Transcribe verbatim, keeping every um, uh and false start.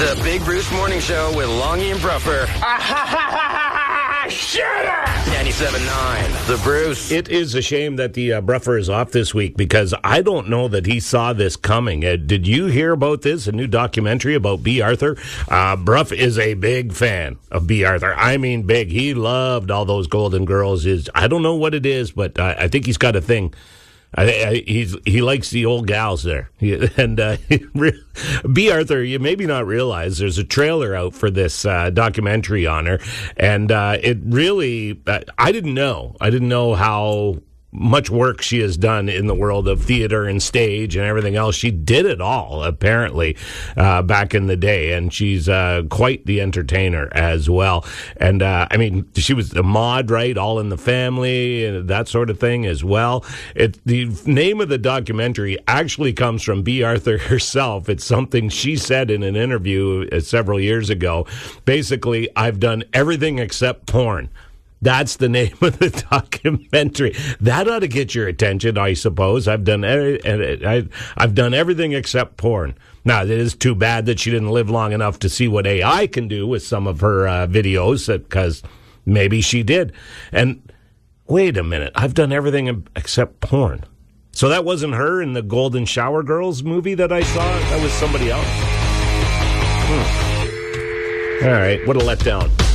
The Big Bruce Morning Show with Longy and Bruffer. Shut up! ninety-seven point nine, The Bruce. It is a shame that the uh, Bruffer is off this week because I don't know that he saw this coming. Uh, did you hear about this? A new documentary about B. Arthur? Uh, Bruff is a big fan of B. Arthur. I mean, big. He loved all those Golden Girls. Is I don't know what it is, but uh, I think he's got a thing. I, I, he's he likes the old gals there, he, and uh, B. Arthur. You maybe not realize there's a trailer out for this uh, documentary on her, and uh, it really uh, I didn't know I didn't know how much work she has done in the world of theater and stage and everything else. She did it all, apparently, uh, back in the day, and she's uh, quite the entertainer as well. And, uh, I mean, she was the Maude, right? All in the Family, and that sort of thing as well. It, the name of the documentary actually comes from B. Arthur herself. It's something she said in an interview uh, several years ago. Basically, I've done everything except porn. That's the name of the documentary. That ought to get your attention, I suppose. I've done I've done everything except porn. Now, it is too bad that she didn't live long enough to see what A I can do with some of her uh, videos, because maybe she did. And wait a minute, I've done everything except porn. So that wasn't her in the Golden Shower Girls movie that I saw? That was somebody else? Hmm. All right, what a letdown.